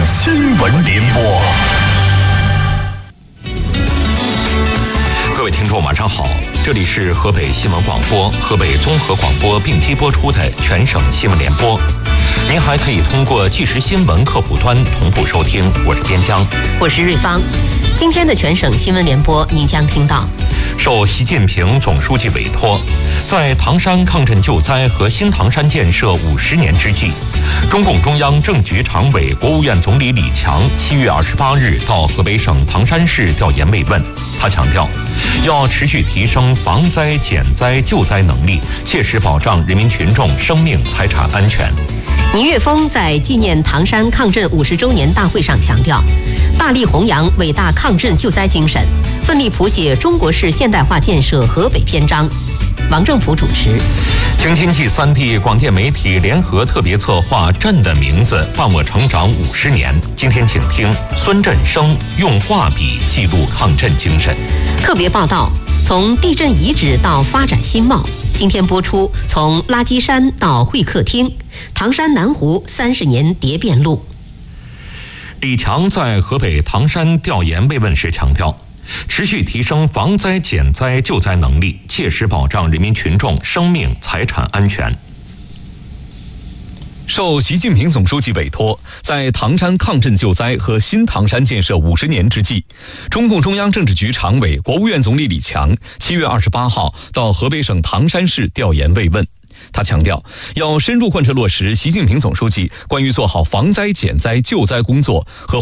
新闻联播。 各位听众晚上好，这里是河北新闻广播、河北综合广播并机播出的全省新闻联播。您还可以通过即时新闻客户端同步收听。我是边江， 我是瑞芳。今天的全省新闻联播，您将听到： 受习近平总书记委托，在唐山抗震救灾和新唐山建设50年之际，中共中央政局常委、国务院总理李强7月28日到河北省唐山市调研慰问。他强调，要持续提升防灾、减灾、救灾能力，切实保障人民群众生命财产安全。 倪岳峰在纪念唐山抗震50周年大会上强调，大力弘扬伟大抗震救灾精神，奋力谱写中国式现代化建设河北篇章。王正甫主持。 京津冀3地广电媒体联合特别策划《朕的名字伴我成长50年》，今天请听孙振声用画笔记录抗震精神。 特别报道：从地震遗址到发展新貌。今天播出从垃圾山到会客厅，唐山南湖30年蝶变路。 李强在河北唐山调研慰问时强调，持续提升防灾、减灾、救灾能力，切实保障人民群众生命财产安全。 受习近平总书记委托，在唐山抗震救灾和新唐山建设50年之际，中共中央政治局常委、国务院总理李强7月28号到河北省唐山市调研慰问。他强调，要深入贯彻落实习近平总书记关于做好防灾、减灾、救灾工作和